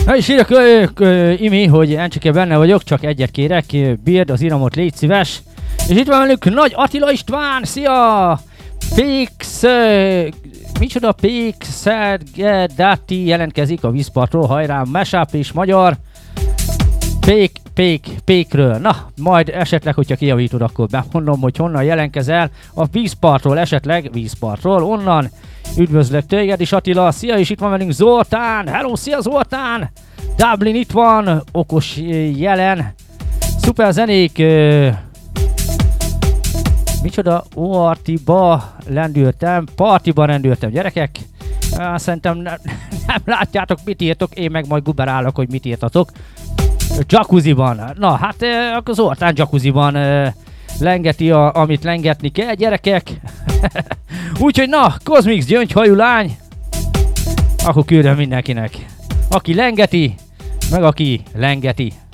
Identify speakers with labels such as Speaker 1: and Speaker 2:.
Speaker 1: Na és írok Imi, hogy Encsike benne vagyok, csak egyet kérek, bírd az iramot, légy szíves. És itt van velünk Nagy Attila István, szia! Pix, micsoda Pixedati jelentkezik a vízpartról, hajrá, mashup és magyar. Pékről. Na, majd esetleg, hogyha kijavítod, akkor bemondom, hogy honnan jelentkezel. A vízpartról, esetleg vízpartról, onnan. Üdvözlök téged is, Attila, szia, és itt van velünk Zoltán. Hello, szia Zoltán! Dublin itt van, okos jelen. Szuper zenék. Micsoda? Partiba rendültem, gyerekek. Szerintem nem látjátok, mit írtok, én meg majd guberálok, hogy mit írtatok. Jacuzziban. Na, hát akkor Zoltán jacuzziban lengeti, amit lengetni kell, gyerekek. Úgyhogy na, Cosmix gyöngyhajú lány. Akkor küldöm mindenkinek. Aki lengeti, meg aki lengeti.